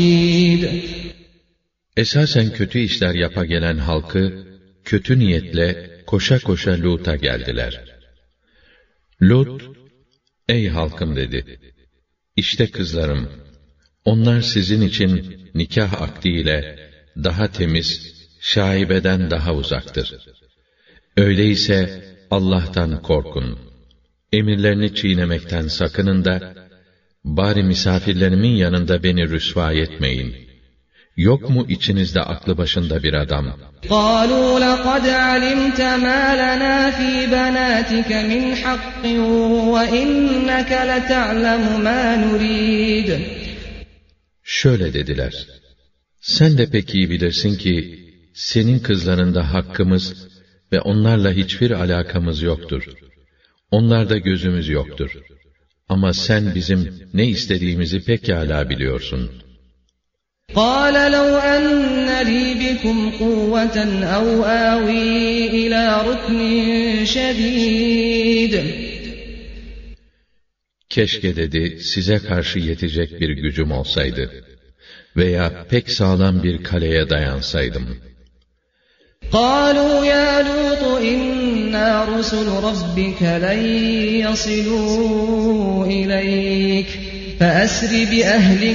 Esasen kötü işler yapa gelen halkı, kötü niyetle koşa koşa Lut'a geldiler. Lut, "Ey halkım," dedi, "İşte kızlarım, onlar sizin için nikah akdiyle daha temiz, şaibeden daha uzaktır. Öyleyse Allah'tan korkun, emirlerini çiğnemekten sakının da, bari misafirlerimin yanında beni rüsva etmeyin. Yok mu içinizde aklı başında bir adam?" قَالُوا لَقَدْ عَلِمْتَ مَا لَنَا فِي بَنَاتِكَ مِنْ حَقٍّ وَإِنَّكَ لَتَعْلَمُ مَا نُرِيدُ. Şöyle dediler, "Sen de pek iyi bilirsin ki, senin kızlarında hakkımız ve onlarla hiçbir alakamız yoktur. Onlarda gözümüz yoktur. Ama sen bizim ne istediğimizi pekâlâ biliyorsun." قَالَ لَوْ أَنَّ لِي بِكُمْ قُوَّةً أَوْ آوِي إِلَى رُكْنٍ شَدِيدٍ. Keşke dedi, size karşı yetecek bir gücüm olsaydı veya pek sağlam bir kaleye dayansaydım. قَالُوا يَا لُوطُ إِنَّا رُسُلُ رَبِّكَ لَن يَصِلُوا إِلَيْكَ فَأَسْرِ بِأَهْلِكَ